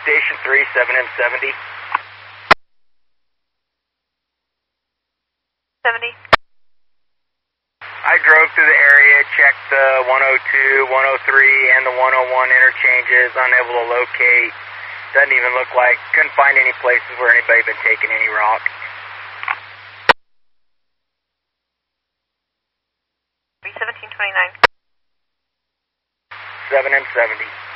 Station 3, 7M70. 70. I drove through the area, checked the 102, 103, and the 101 interchanges, unable to locate. Doesn't even look like, couldn't find any places where anybody been taking any rock. 1729. 7M70.